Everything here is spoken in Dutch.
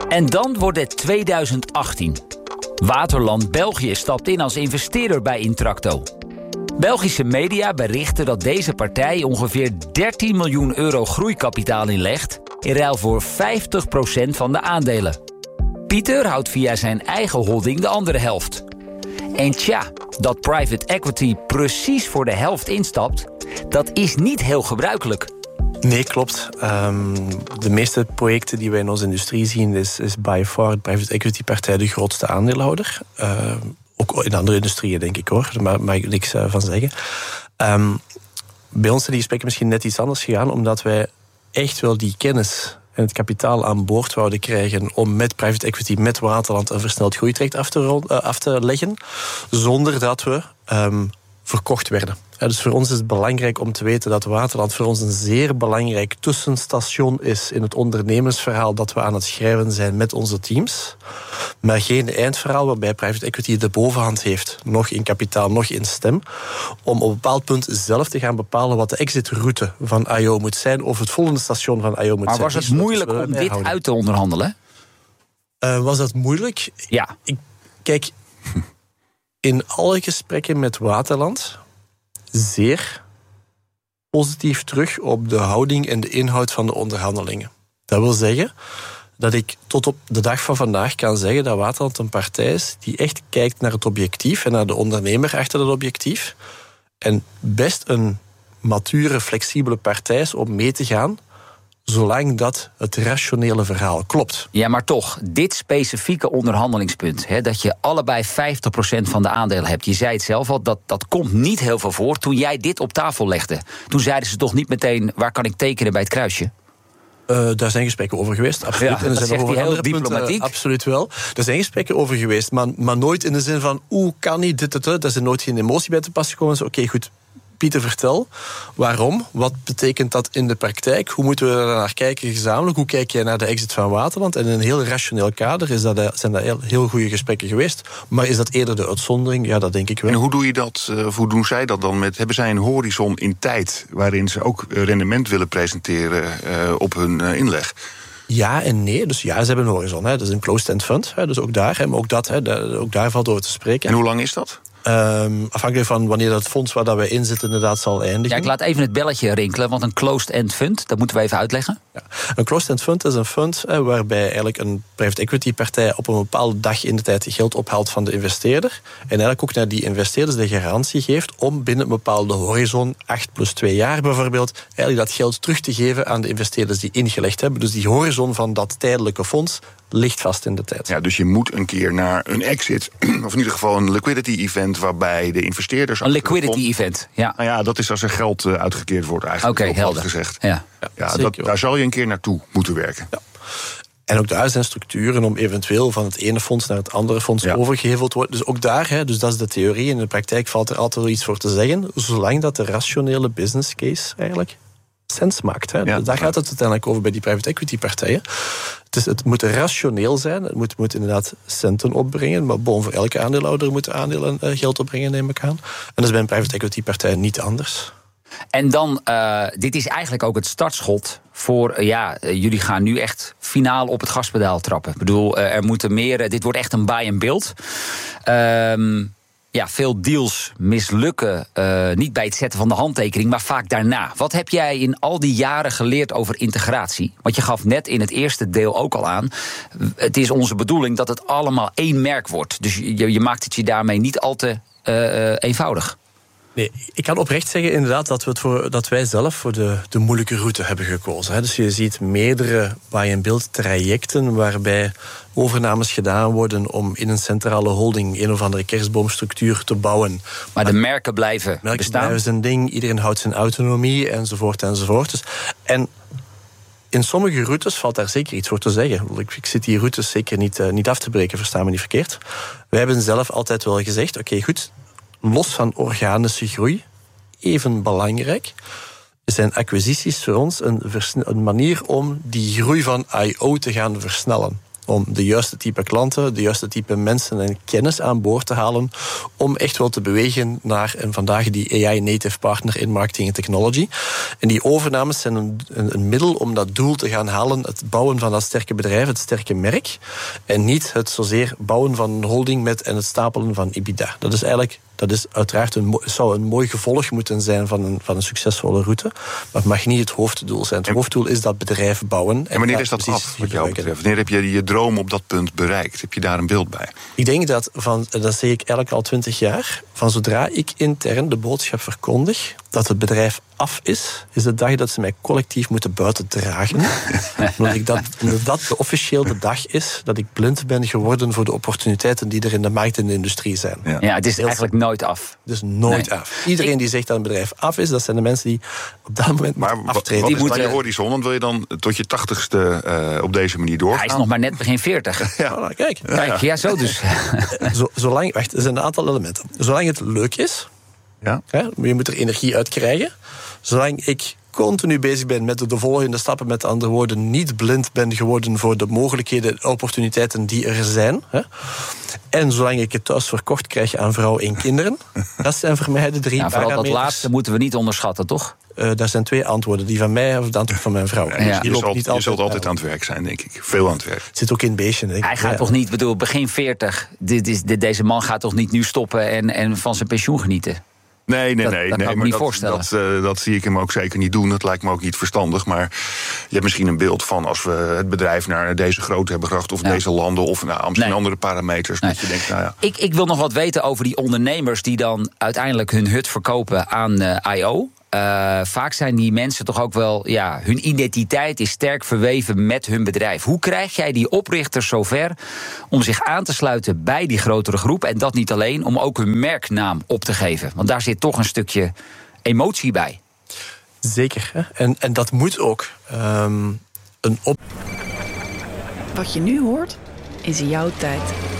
En dan wordt het 2018. Waterland België stapt in als investeerder bij Intracto. Belgische media berichten dat deze partij ongeveer 13 miljoen euro groeikapitaal inlegt in ruil voor 50% van de aandelen. Pieter houdt via zijn eigen holding de andere helft. En tja, dat private equity precies voor de helft instapt, dat is niet heel gebruikelijk. Nee, klopt. De meeste projecten die wij in onze industrie zien, is by far de private equity partij de grootste aandeelhouder. Ook in andere industrieën, denk ik hoor. Daar mag ik niks van zeggen. Bij ons zijn die gesprekken misschien net iets anders gegaan, omdat wij echt wel die kennis en het kapitaal aan boord wouden krijgen om met private equity, met Waterland, een versneld groeitraject af te leggen, zonder dat we verkocht werden. Dus voor ons is het belangrijk om te weten dat Waterland voor ons een zeer belangrijk tussenstation is in het ondernemersverhaal dat we aan het schrijven zijn met onze teams. Maar geen eindverhaal waarbij private equity de bovenhand heeft, nog in kapitaal, nog in stem, om op een bepaald punt zelf te gaan bepalen wat de exitroute van IO moet zijn of het volgende station van IO moet zijn. Maar was het moeilijk om dit uit te onderhandelen? Was dat moeilijk? Ja. Kijk, in alle gesprekken met Waterland zeer positief terug op de houding en de inhoud van de onderhandelingen. Dat wil zeggen dat ik tot op de dag van vandaag kan zeggen dat Waterland een partij is die echt kijkt naar het objectief en naar de ondernemer achter dat objectief. En best een mature, flexibele partij is om mee te gaan, zolang dat het rationele verhaal klopt. Ja, maar toch, dit specifieke onderhandelingspunt, dat je allebei 50% van de aandelen hebt. Je zei het zelf al, dat komt niet heel veel voor. Toen jij dit op tafel legde, toen zeiden ze toch niet meteen, waar kan ik tekenen bij het kruisje? Daar zijn gesprekken over geweest, absoluut. Ja, en er zijn over heel diplomatiek. Absoluut wel. Er zijn gesprekken over geweest, maar nooit in de zin van, kan niet, dit. Daar is er nooit geen emotie bij te pas gekomen. Oké, goed. Pieter, vertel, waarom? Wat betekent dat in de praktijk? Hoe moeten we daar naar kijken gezamenlijk? Hoe kijk jij naar de exit van Waterland? En in een heel rationeel kader zijn dat heel goede gesprekken geweest. Maar is dat eerder de uitzondering? Ja, dat denk ik wel. En hoe doe je dat? Of hoe doen zij dat dan? Hebben zij een horizon in tijd waarin ze ook rendement willen presenteren op hun inleg? Ja en nee. Dus ja, ze hebben een horizon. Dat is een closed-end fund. Dus ook daar, maar ook daar valt over te spreken. En hoe lang is dat? Afhankelijk van wanneer dat fonds waar wij in zitten inderdaad zal eindigen. Ja, ik laat even het belletje rinkelen, want een closed-end fund, dat moeten we even uitleggen. Ja. Een closed-end fund is een fund waarbij eigenlijk een private equity partij op een bepaalde dag in de tijd geld ophaalt van de investeerder. En eigenlijk ook naar die investeerders de garantie geeft om binnen een bepaalde horizon, 8 plus 2 jaar bijvoorbeeld, eigenlijk dat geld terug te geven aan de investeerders die ingelegd hebben. Dus die horizon van dat tijdelijke fonds ligt vast in de tijd. Ja, dus je moet een keer naar een exit, of in ieder geval een liquidity event waarbij de investeerders... Een liquidity event, ja. Nou ja, dat is als er geld uitgekeerd wordt eigenlijk. Oké, helder. Gezegd. Ja. Daar zal je een keer naartoe moeten werken. Ja. En ook daar zijn structuren om eventueel van het ene fonds naar het andere fonds overgeheveld te worden. Dus ook daar, dus dat is de theorie. In de praktijk valt er altijd wel iets voor te zeggen, zolang dat de rationele business case eigenlijk sens maakt. Ja, daar gaat het uiteindelijk over bij die private equity partijen. Het moet rationeel zijn, het moet inderdaad centen opbrengen, maar voor elke aandeelhouder moet aandelen geld opbrengen, neem ik aan. En dat is bij een private equity partij niet anders. En dan, dit is eigenlijk ook het startschot voor, jullie gaan nu echt finaal op het gaspedaal trappen. Ik bedoel, er moeten meer, dit wordt echt een buy and build. Veel deals mislukken niet bij het zetten van de handtekening, maar vaak daarna. Wat heb jij in al die jaren geleerd over integratie? Want je gaf net in het eerste deel ook al aan, het is onze bedoeling dat het allemaal één merk wordt. Dus je maakt het je daarmee niet al te eenvoudig. Nee, ik kan oprecht zeggen inderdaad dat wij zelf voor de moeilijke route hebben gekozen. Dus je ziet meerdere buy-and-build trajecten waarbij overnames gedaan worden om in een centrale holding een of andere kerstboomstructuur te bouwen. Maar de merken blijven bestaan. Merken blijven zijn ding, iedereen houdt zijn autonomie enzovoort enzovoort. Dus, en in sommige routes valt daar zeker iets voor te zeggen. Ik zit die routes zeker niet af te breken, versta me niet verkeerd. Wij hebben zelf altijd wel gezegd, oké, goed, los van organische groei, even belangrijk, zijn acquisities voor ons een manier om die groei van IO te gaan versnellen. om de juiste type klanten, de juiste type mensen en kennis aan boord te halen, om echt wel te bewegen naar vandaag die AI-native partner in marketing en technology. En die overnames zijn een middel om dat doel te gaan halen, het bouwen van dat sterke bedrijf, het sterke merk, en niet het zozeer bouwen van een holding met en het stapelen van EBITDA. Dat is uiteraard zou een mooi gevolg moeten zijn van een succesvolle route, maar het mag niet het hoofddoel zijn. Het hoofddoel is dat bedrijf bouwen. En wanneer is dat af, wat jou betreft? Wanneer heb je je droom op dat punt bereikt? Heb je daar een beeld bij? Ik denk dat, dat zeg ik eigenlijk al 20 jaar, van zodra ik intern de boodschap verkondig dat het bedrijf af is de dag dat ze mij collectief moeten buiten dragen. Omdat dat de officiële dag is dat ik blind ben geworden voor de opportuniteiten die er in de markt en de industrie zijn. Ja, het is eigenlijk nooit af. Het is nooit af. Iedereen die zegt dat een bedrijf af is, dat zijn de mensen die op dat moment aftreden. Wat is dan je horizon? Want wil je dan tot je 80ste op deze manier doorgaan? Hij is nog maar net begin 40. Ja. Kijk, zo dus. Zolang, er zijn een aantal elementen. Zolang het leuk is, je moet er energie uit krijgen. Zolang ik continu bezig ben met de volgende stappen, met andere woorden, niet blind ben geworden voor de mogelijkheden en opportuniteiten die er zijn. En zolang ik het thuis verkocht krijg aan vrouw en kinderen, dat zijn voor mij de 3 parameters. Vooral dat laatste moeten we niet onderschatten, toch? Daar zijn 2 antwoorden, die van mij of het antwoord van mijn vrouw. Ja. Je zult altijd aan het werk zijn, denk ik. Veel aan het werk. Het zit ook in het beestje. Hij gaat toch niet, begin 40, deze man gaat toch niet nu stoppen en van zijn pensioen genieten? Nee, kan ik me niet voorstellen. Dat zie ik hem ook zeker niet doen. Dat lijkt me ook niet verstandig. Maar je hebt misschien een beeld van als we het bedrijf naar deze grootte hebben gebracht, of deze landen, of misschien andere parameters. Dat je denkt, Ik wil nog wat weten over die ondernemers die dan uiteindelijk hun hut verkopen aan I.O. Vaak zijn die mensen toch ook wel, hun identiteit is sterk verweven met hun bedrijf. Hoe krijg jij die oprichters zover om zich aan te sluiten bij die grotere groep? En dat niet alleen, om ook hun merknaam op te geven. Want daar zit toch een stukje emotie bij. Zeker. En dat moet ook. Wat je nu hoort, is jouw tijd.